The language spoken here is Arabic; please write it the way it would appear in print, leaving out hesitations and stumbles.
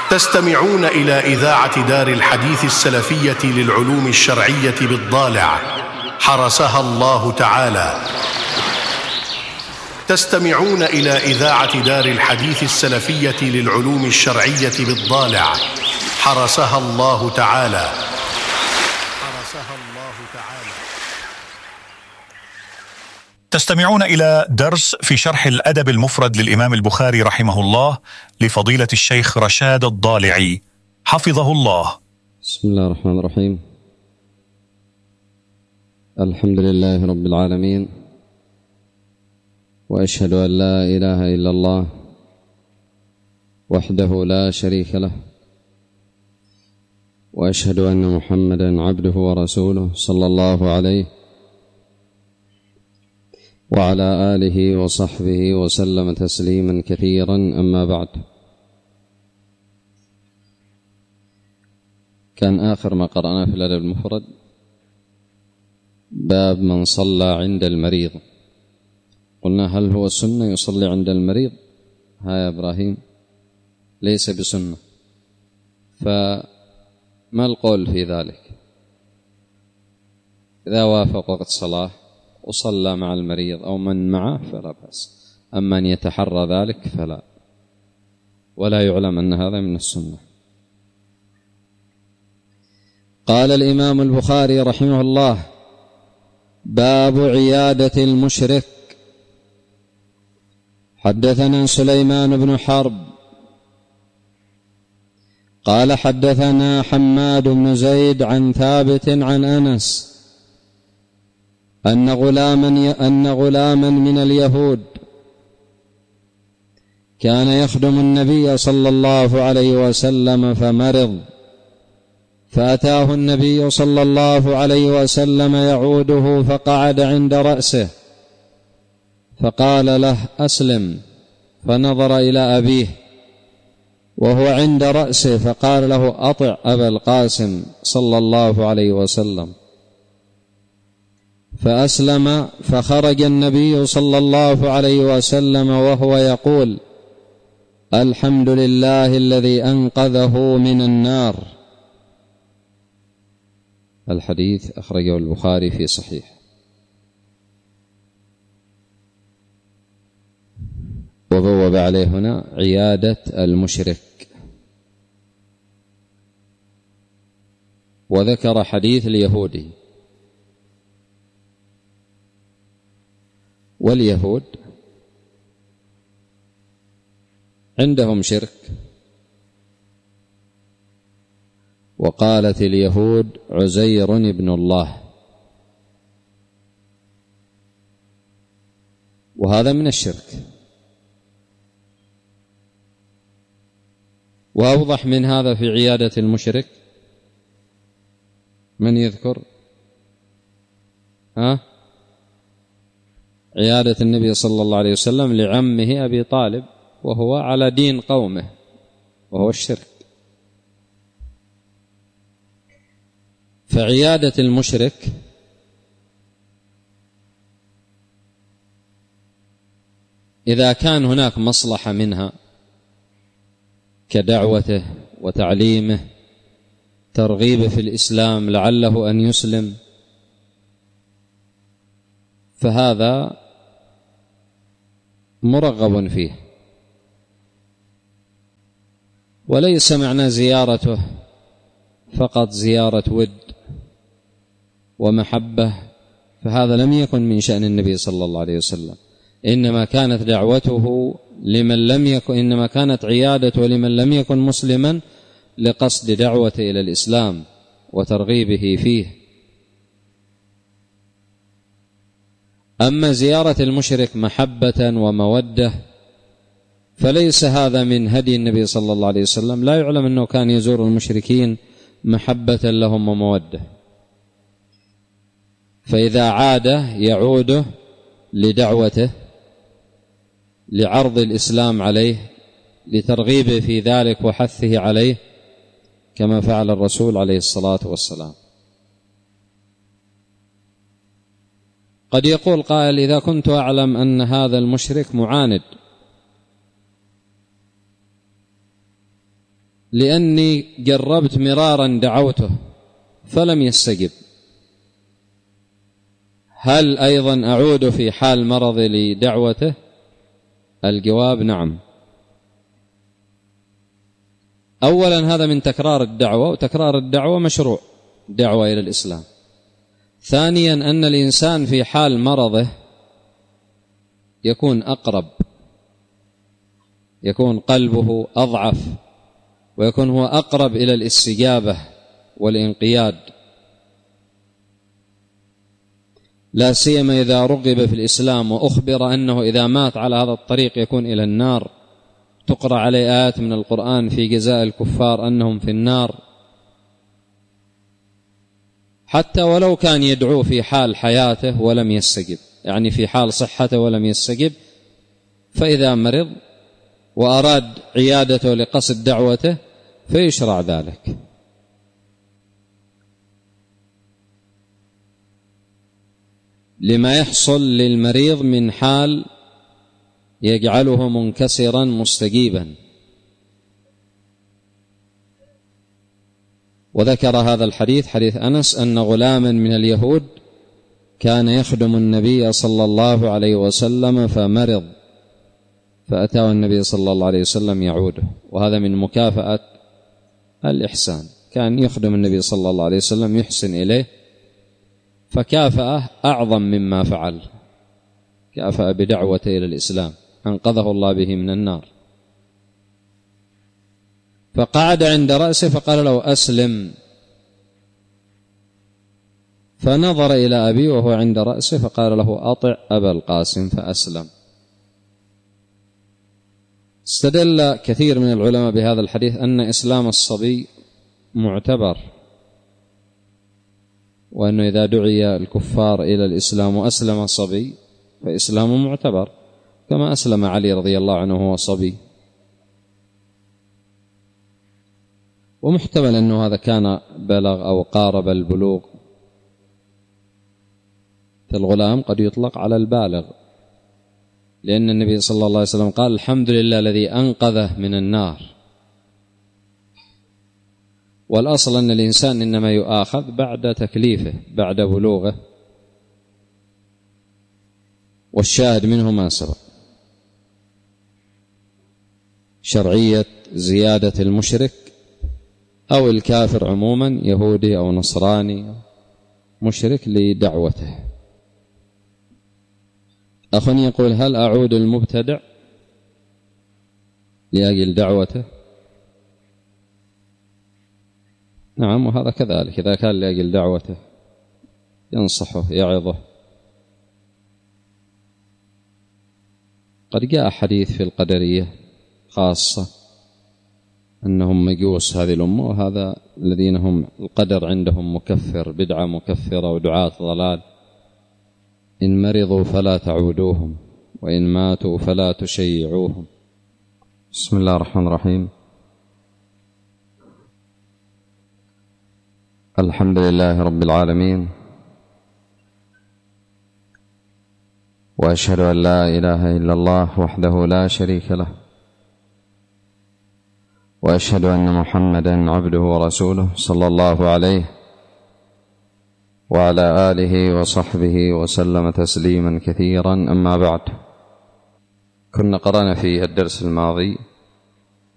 تستمعون إلى إذاعة دار الحديث السلفية للعلوم الشرعية بالضالع حرسها الله تعالى. تستمعون إلى إذاعة دار الحديث السلفية للعلوم الشرعية بالضالع حرسها الله تعالى. تستمعون إلى درس في شرح الأدب المفرد للإمام البخاري رحمه الله لفضيلة الشيخ رشاد الضالعي حفظه الله. بسم الله الرحمن الرحيم. الحمد لله رب العالمين، وأشهد أن لا إله إلا الله وحده لا شريك له، وأشهد أن محمدا عبده ورسوله صلى الله عليه وعلى آله وصحبه وسلم تسليما كثيرا. أما بعد، كان آخر ما قرأنا في الأدب المفرد باب من صلى عند المريض. قلنا هل هو سنة يصلي عند المريض؟ ها يا إبراهيم، ليس بسنة. فما القول في ذلك؟ إذا وافق وقت صلاة وصلى مع المريض أو من معه فلا بأس، أما أن يتحرى ذلك فلا، ولا يعلم أن هذا من السنة. قال الإمام البخاري رحمه الله: باب عيادة المشرك. حدثنا سليمان بن حرب قال حدثنا حماد بن زيد عن ثابت عن أنس أن غلاما من اليهود كان يخدم النبي صلى الله عليه وسلم فمرض، فأتاه النبي صلى الله عليه وسلم يعوده فقعد عند رأسه فقال له: أسلم. فنظر إلى أبيه وهو عند رأسه فقال له: أطع أبا القاسم صلى الله عليه وسلم. فأسلم، فخرج النبي صلى الله عليه وسلم وهو يقول: الحمد لله الذي أنقذه من النار. الحديث أخرجه البخاري في صحيح. وبوب عليه هنا عيادة المشرك، وذكر حديث اليهودي. واليهود عندهم شرك، وقالت اليهود عزير ابن الله، وهذا من الشرك. وأوضح من هذا في عيادة المشرك من يذكر؟ عيادة النبي صلى الله عليه وسلم لعمه أبي طالب وهو على دين قومه، وهو الشرك. فعيادة المشرك إذا كان هناك مصلحة منها كدعوته وتعليمه، ترغيبه في الإسلام لعله أن يسلم، فهذا مرغب فيه. وليس معنى زيارته فقط زيارة ود ومحبة، فهذا لم يكن من شأن النبي صلى الله عليه وسلم. إنما كانت دعوته لمن لم يكن، إنما كانت عيادته لمن لم يكن مسلما لقصد دعوته إلى الإسلام وترغيبه فيه. أما زيارة المشرك محبة ومودة فليس هذا من هدي النبي صلى الله عليه وسلم. لا يعلم أنه كان يزور المشركين محبة لهم ومودة. فإذا عاد يعود لدعوته، لعرض الإسلام عليه، لترغيبه في ذلك وحثه عليه، كما فعل الرسول عليه الصلاة والسلام. قد يقول قائل: إذا كنت أعلم أن هذا المشرك معاند لأني جربت مرارا دعوته فلم يستجب، هل أيضا أعود في حال مرضي لدعوته؟ الجواب نعم. أولا هذا من تكرار الدعوة، وتكرار الدعوة مشروع، دعوة إلى الإسلام. ثانيا أن الإنسان في حال مرضه يكون أقرب، يكون قلبه أضعف، ويكون هو أقرب إلى الاستجابة والانقياد، لا سيما إذا رغب في الإسلام وأخبر أنه إذا مات على هذا الطريق يكون إلى النار، تقرأ عليه آيات من القرآن في جزاء الكفار أنهم في النار، حتى ولو كان يدعو في حال حياته ولم يستجب، يعني في حال صحته ولم يستجب، فإذا مرض وأراد عيادته لقصد دعوته فيشرع ذلك. لما يحصل للمريض من حال يجعله منكسرا مستجيبا. وذكر هذا الحديث، حديث أنس، أن غلاما من اليهود كان يخدم النبي صلى الله عليه وسلم فمرض، فأتاه النبي صلى الله عليه وسلم يعوده، وهذا من مكافأة الإحسان، كان يخدم النبي صلى الله عليه وسلم يحسن إليه، فكافأه أعظم مما فعل، كافأ بدعوته إلى الإسلام، أنقذه الله به من النار. فقعد عند رأسه فقال له أسلم، فنظر إلى أبيه وهو عند رأسه فقال له أطع أبا القاسم، فأسلم. استدل كثير من العلماء بهذا الحديث أن إسلام الصبي معتبر، وأنه إذا دعي الكفار إلى الإسلام وأسلم صبي فإسلامه معتبر، كما أسلم علي رضي الله عنه وهو صبي. ومحتمل أنه هذا كان بلغ أو قارب البلوغ، فالغلام قد يطلق على البالغ، لأن النبي صلى الله عليه وسلم قال الحمد لله الذي أنقذه من النار. والأصل أن الإنسان إنما يؤاخذ بعد تكليفه، بعد بلوغه، والشاهد منه ما سبق، شرعية زيادة المشرك أو الكافر عموما، يهودي أو نصراني مشرك، لدعوته. أخ يقول هل أعود المبتدع لأجل دعوته؟ نعم، وهذا كذلك، إذا كان لأجل دعوته ينصحه يعظه. قد جاء حديث في القدرية خاصة أنهم مجوس هذه الأمة، وهذا الذين هم القدر عندهم مكفر، بدعة مكفرة ودعاة ضلال. إن مرضوا فلا تعودوهم، وإن ماتوا فلا تشيعوهم. بسم الله الرحمن الرحيم. الحمد لله رب العالمين، وأشهد أن لا إله إلا الله وحده لا شريك له، وأشهد أن محمدا عبده ورسوله صلى الله عليه وعلى آله وصحبه وسلم تسليما كثيرا. أما بعد، كنا قرأنا في الدرس الماضي